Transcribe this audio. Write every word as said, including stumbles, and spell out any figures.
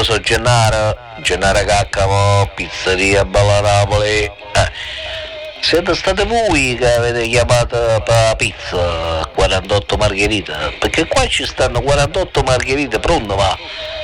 io sono Gennaro, Gennaro Caccamo, pizzeria Bella Napoli. Eh. Siete state voi che avete chiamato per pizza quarantotto margherite? Perché qua ci stanno quarantotto margherite, pronto va?